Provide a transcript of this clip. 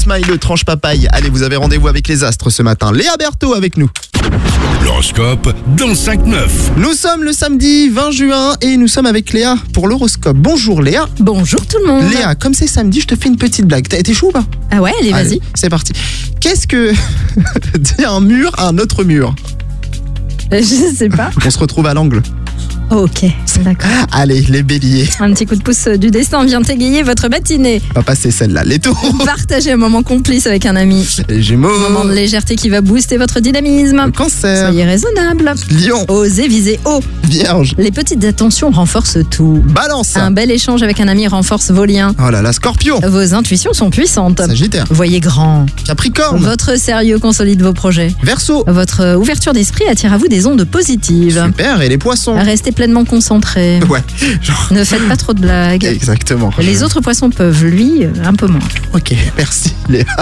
Smile, tranche papaye. Allez, vous avez rendez-vous avec les astres ce matin. Léa Berthaud avec nous. L'horoscope dans le 5-9. Nous sommes le samedi 20 juin et nous sommes avec Léa pour l'horoscope. Bonjour Léa. Bonjour tout le monde. Léa, comme c'est samedi, je te fais une petite blague. T'es chaud ou pas? Ah ouais, allez, vas-y. Allez, c'est parti. Qu'est-ce que dit un mur à un autre mur? Je sais pas. On se retrouve à l'angle. Ok, d'accord. Allez, les béliers. Un petit coup de pouce du destin vient égayer votre matinée. On va passer celle-là. Les taureaux. Partagez un moment complice avec un ami. Les gémeaux. Un moment de légèreté qui va booster votre dynamisme. Le cancer. Soyez raisonnable. Lion. Osez viser haut. Vierge. Les petites attentions renforcent tout. Balance. Un bel échange avec un ami renforce vos liens. Oh là là, Scorpion. Vos intuitions sont puissantes. Sagittaire. Voyez grand. Capricorne. Votre sérieux consolide vos projets. Verseau. Votre ouverture d'esprit attire à vous des ondes positives. Super. Et les poissons. Restez pleinement concentré. Ouais, genre. Ne faites pas trop de blagues. Exactement. Les autres poissons peuvent, lui, un peu moins. Ok, merci Léa.